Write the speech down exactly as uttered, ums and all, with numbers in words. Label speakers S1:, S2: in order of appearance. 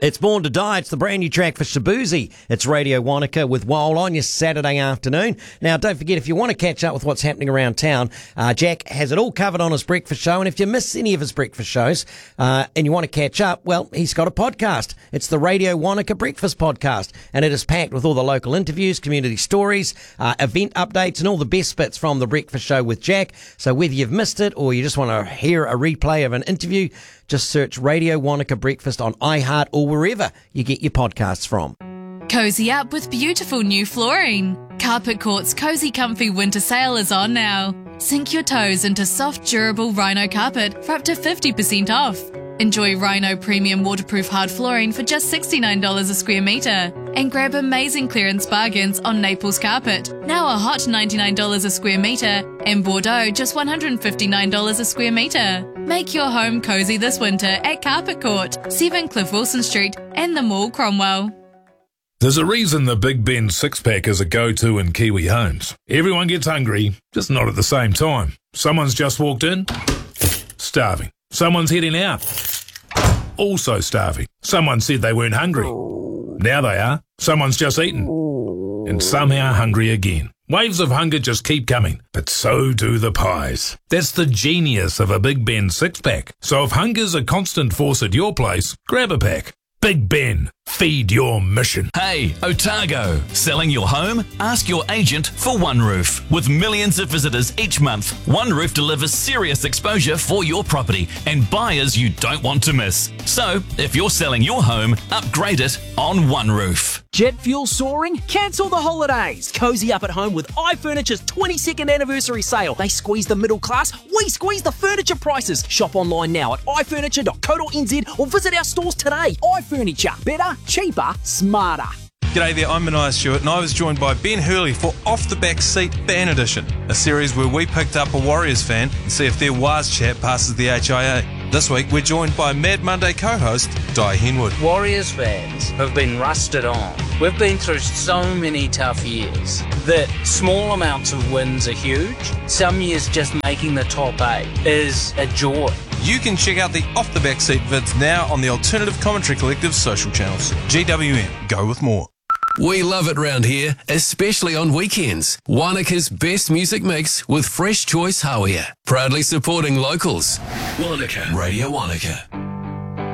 S1: It's Born to Die. It's the brand new track for Shabuzi. It's Radio Wanaka with Wole on your Saturday afternoon. Now, don't forget, if you want to catch up with what's happening around town, uh, Jack has it all covered on his breakfast show. And if you miss any of his breakfast shows uh, and you want to catch up, well, he's got a podcast. It's the Radio Wanaka Breakfast Podcast. And it is packed with all the local interviews, community stories, uh, event updates, and all the best bits from the breakfast show with Jack. So whether you've missed it or you just want to hear a replay of an interview, just search Radio Wanaka Breakfast on iHeart or wherever you get your podcasts from.
S2: Cozy up with beautiful new flooring. Carpet Court's Cozy Comfy Winter Sale is on now. Sink your toes into soft, durable Rhino carpet for up to fifty percent off. Enjoy Rhino Premium Waterproof Hard Flooring for just sixty-nine dollars a square metre. And grab amazing clearance bargains on Naples Carpet, now a hot ninety-nine dollars a square metre, and Bordeaux just one hundred fifty-nine dollars a square metre. Make your home cosy this winter at Carpet Court, seven Cliff Wilson Street and the Mall, Cromwell.
S3: There's a reason the Big Ben six-pack is a go-to in Kiwi homes. Everyone gets hungry, just not at the same time. Someone's just walked in, starving. Someone's heading out, also starving. Someone said they weren't hungry. Now they are. Someone's just eaten, and somehow hungry again. Waves of hunger just keep coming, but so do the pies. That's the genius of a Big Ben six-pack. So if hunger's a constant force at your place, grab a pack. Big Ben, feed your mission.
S4: Hey, Otago, selling your home? Ask your agent for One Roof. With millions of visitors each month, One Roof delivers serious exposure for your property and buyers you don't want to miss. So, if you're selling your home, upgrade it on One Roof.
S5: Jet fuel soaring? Cancel the holidays. Cozy up at home with iFurniture's twenty-second anniversary sale. They squeeze the middle class, we squeeze the furniture prices. Shop online now at i furniture dot co dot n z or visit our stores today. iFurniture, better, cheaper, smarter.
S6: G'day there, I'm Mania Stewart and I was joined by Ben Hurley for Off the Back Seat Fan Edition, a series where we picked up a Warriors fan and see if their Waz chat passes the H I A. This week we're joined by Mad Monday co-host Di Henwood.
S7: Warriors fans have been rusted on. We've been through so many tough years that small amounts of wins are huge. Some years just making the top eight is a joy.
S6: You can check out the Off the Back Seat vids now on the Alternative Commentary Collective social channels. G W M, go with more.
S8: We love it round here, especially on weekends. Wanaka's best music mix with Fresh Choice Hawea. Proudly supporting locals. Wanaka. Radio Wanaka.